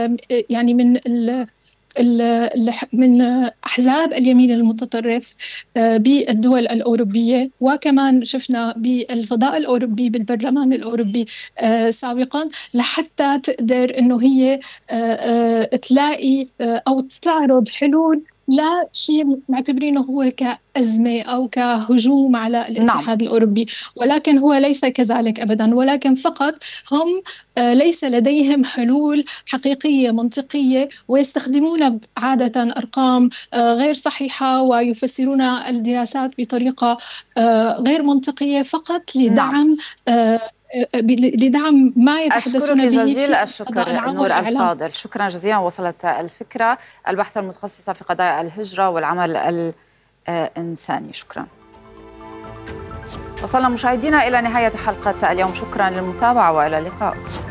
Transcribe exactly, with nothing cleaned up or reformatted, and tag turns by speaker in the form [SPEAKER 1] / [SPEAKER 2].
[SPEAKER 1] يعني من ال من أحزاب اليمين المتطرف بالدول الأوروبية، وكمان شفنا بالفضاء الأوروبي بالبرلمان الأوروبي سابقا، لحتى تقدر أنه هي تلاقي أو تعرض حلول لا شيء معتبرينه هو كأزمة أو كهجوم على الاتحاد
[SPEAKER 2] نعم.
[SPEAKER 1] الأوروبي، ولكن هو ليس كذلك أبدا، ولكن فقط هم ليس لديهم حلول حقيقية منطقية، ويستخدمون عادة أرقام غير صحيحة، ويفسرون الدراسات بطريقة غير منطقية فقط
[SPEAKER 2] نعم.
[SPEAKER 1] لدعم لدعم ما
[SPEAKER 2] أشكرك
[SPEAKER 1] يتحدثون به
[SPEAKER 2] جزيل
[SPEAKER 1] في الفضاء
[SPEAKER 2] الشكر
[SPEAKER 1] العام
[SPEAKER 2] نور
[SPEAKER 1] والإعلام.
[SPEAKER 2] الفاضل، شكرا جزيلا. وصلت الفكرة. الباحثة المتخصصة في قضايا الهجرة والعمل الإنساني، شكرا. وصلنا مشاهدينا إلى نهاية حلقة اليوم، شكرا للمتابعة وإلى اللقاء.